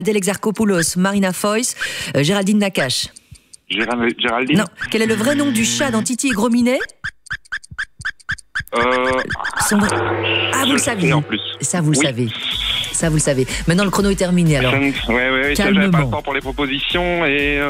Adèle Exarchopoulos, Marina Foïs, Géraldine Nakache. Géraldine. Non. Quel est le vrai nom du chat dans Titi et Gros Minet? Vous le saviez. En plus. Ça, vous le savez. Ça, vous le savez. Maintenant, le chrono est terminé, alors. Oui. J'avais pas le temps pour les propositions et...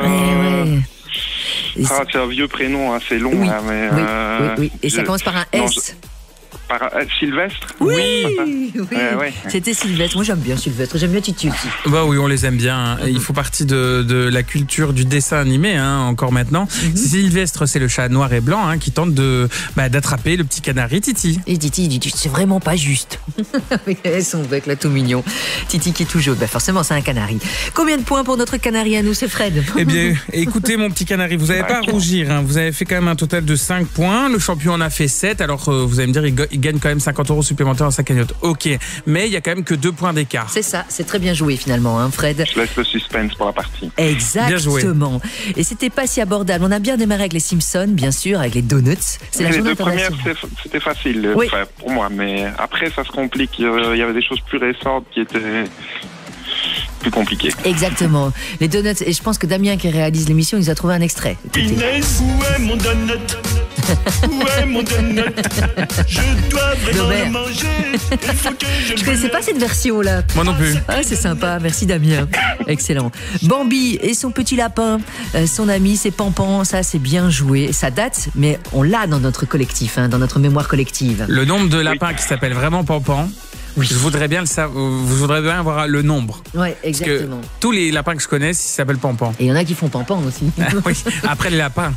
c'est un vieux prénom assez long. Oui, là, mais, oui. Et ça commence par un S. Sylvestre? Oui. Ouais. C'était Sylvestre. Moi, j'aime bien Sylvestre. J'aime bien Titi aussi. Bah oui, on les aime bien. Hein. Il faut partie de la culture du dessin animé, hein, encore maintenant. Sylvestre, c'est le chat noir et blanc hein, qui tente d'attraper le petit canari Titi. Et Titi, il dit, c'est vraiment pas juste. Avec son bec là tout mignon. Titi qui est tout jaune. Forcément, c'est un canari. Combien de points pour notre canari à nous? C'est Fred. Eh bien, écoutez mon petit canari, vous n'avez pas à rougir. Hein. Vous avez fait quand même un total de 5 points. Le champion en a fait 7. Alors, vous allez me dire, il gagne quand même 50 € supplémentaires dans sa cagnotte. Ok, mais il y a quand même que 2 points d'écart. C'est ça, c'est très bien joué finalement, hein, Fred. Je laisse le suspense pour la partie. Exactement. Et c'était pas si abordable. On a bien démarré avec les Simpsons, bien sûr, avec les donuts. C'est la journée premières, internationale. c'était facile pour moi, mais après ça se complique. Il y avait des choses plus récentes qui étaient plus compliquées. Exactement. Les donuts, et je pense que Damien qui réalise l'émission, il nous a trouvé un extrait. Inès, où est mon donut? Où est mon donut? Je dois vraiment le manger. Il faut que Je connaissais pas cette version-là. Moi non plus. Ah, c'est sympa, merci Damien. Excellent. Bambi et son petit lapin, son ami, c'est Pampan, ça c'est bien joué. Ça date, mais on l'a dans notre collectif, hein, dans notre mémoire collective. Le nombre de lapins qui s'appelle vraiment Pampan. Oui. Je voudrais bien vous voudrais bien avoir le nombre. Ouais, exactement. Parce que tous les lapins que je connais, ils s'appellent Pampan. Et il y en a qui font Pampan aussi. Oui, après les lapins.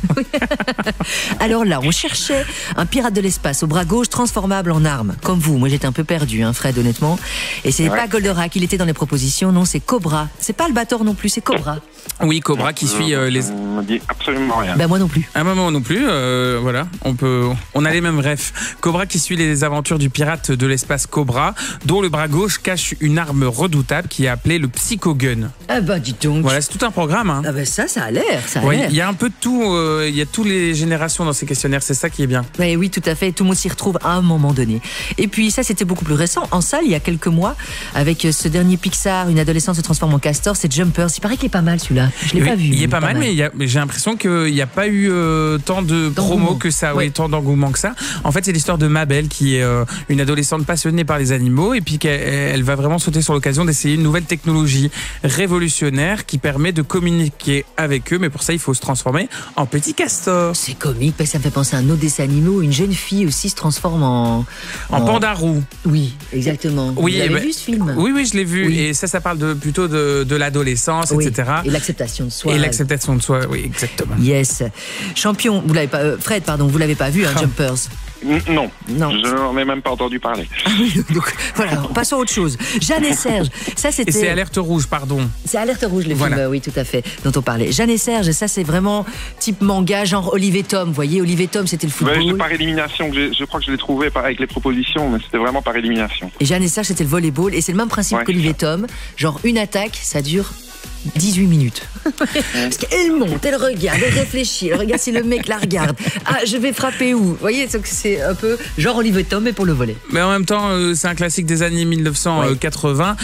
Alors là, on cherchait un pirate de l'espace au bras gauche transformable en arme. Comme vous, moi j'étais un peu perdu, hein, Fred, honnêtement. Et c'est pas Goldorak, il était dans les propositions, non, c'est Cobra. C'est pas Albator non plus, c'est Cobra. Oui, Cobra qui suit les... On me dit absolument rien. Ben moi non plus. À un moment non plus, voilà, on a les mêmes refs. Cobra qui suit les aventures du pirate de l'espace Cobra, dont le bras gauche cache une arme redoutable qui est appelée le Psycho Gun. Ah bah dis donc. Voilà, c'est tout un programme. Hein. Ah bah ça a l'air, Il y a un peu de tout, il y a toutes les générations dans ces questionnaires, c'est ça qui est bien. Oui, tout à fait, tout le monde s'y retrouve à un moment donné. Et puis ça, c'était beaucoup plus récent, en salle, il y a quelques mois, avec ce dernier Pixar, une adolescente se transforme en castor, c'est Jumpers. Il paraît qu'il est pas mal celui-là, je l'ai pas vu. Il est pas mal, mais j'ai l'impression qu'il n'y a pas eu tant de promos que ça, tant d'engouement que ça. En fait, c'est l'histoire de Mabel, qui est une adolescente passionnée par les animaux, et puis qu'elle va vraiment sauter sur l'occasion d'essayer une nouvelle technologie révolutionnaire qui permet de communiquer avec eux, mais pour ça, il faut se transformer en petit castor. C'est comique, parce que ça me fait penser à un autre dessin animé où une jeune fille aussi se transforme en panda roux. Oui, exactement. Oui, vous avez vu ce film? Oui, je l'ai vu. Oui. Et ça parle plutôt de l'adolescence, etc. Et l'acceptation de soi. Et l'acceptation de soi, oui, exactement. Yes. Champion, vous l'avez pas, Fred, pardon, vous l'avez pas vu, hein, Jumpers? Non. Non. Je n'en ai même pas entendu parler. Ah oui, donc voilà, passons à autre chose. Jeanne et Serge, ça c'était... Et c'est Alerte Rouge, pardon. C'est Alerte Rouge, le film, oui, tout à fait, dont on parlait. Jeanne et Serge, ça c'est vraiment type manga, genre Olivier Tom, vous voyez, Olivier Tom c'était le football. C'est par élimination, je crois que je l'ai trouvé avec les propositions, mais c'était vraiment par élimination. Et Jeanne et Serge c'était le volleyball, et c'est le même principe qu'Olivier Tom, genre une attaque, ça dure 18 minutes. Parce qu'elle monte, elle regarde, elle réfléchit, elle regarde si le mec la regarde. Ah, je vais frapper où? Vous voyez, c'est un peu genre Olivier Tom, mais pour le volley. Mais en même temps, c'est un classique des années 1980.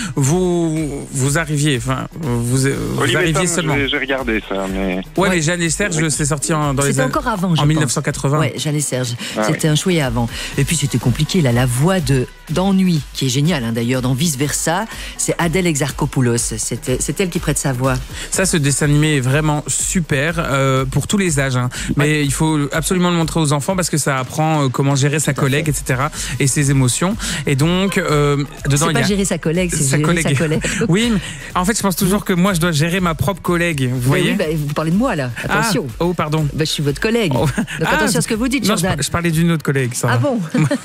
Vous arriviez, enfin, vous arriviez Tom, seulement. J'ai regardé ça, mais... Mais Jeanne et Serge, c'est sorti c'était encore avant, en 1980. Ouais, Jeanne et Serge. C'était un chouïa avant. Et puis c'était compliqué, là, la voix d'Ennui, qui est géniale, hein, d'ailleurs, dans Vice Versa, c'est Adèle Exarchopoulos. C'est elle qui prête sa voix. Ça, ce dessin animé est vraiment super pour tous les âges. Hein. Mais il faut absolument le montrer aux enfants parce que ça apprend comment gérer sa collègue, etc. et ses émotions. Et donc, dedans, c'est pas gérer sa collègue, c'est gérer sa collègue. Oui, mais en fait, je pense toujours que moi, je dois gérer ma propre collègue. Vous voyez? Oui, vous parlez de moi, là. Attention. Ah, oh, pardon. Je suis votre collègue. Donc attention à ce que vous dites, Jordan. Je parlais d'une autre collègue, ça. Ah bon?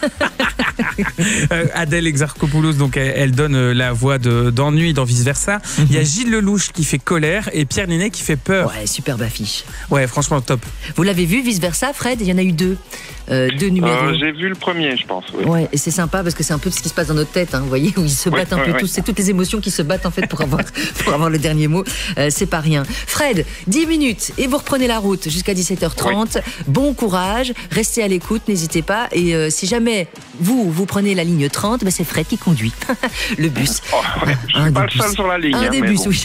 Adèle Exarchopoulos, donc elle donne la voix d'Ennui dans Vice Versa. Il y a Gilles Lelouch qui fait colère et Pierre Ninet qui fait peur. Ouais, superbe affiche. Ouais, franchement top. Vous l'avez vu, Vice Versa, Fred? Il y en a eu deux numéros. J'ai vu le premier, je pense. Oui. Ouais, et c'est sympa parce que c'est un peu ce qui se passe dans notre tête, hein, vous voyez, où ils se battent un peu tous. C'est toutes les émotions qui se battent en fait pour avoir le dernier mot. C'est pas rien. Fred, 10 minutes et vous reprenez la route jusqu'à 17h30. Bon courage, restez à l'écoute, n'hésitez pas. Et si jamais vous prenez la ligne 30, c'est Fred qui conduit le bus. Je suis pas le seul sur la ligne. Un des bus, oui.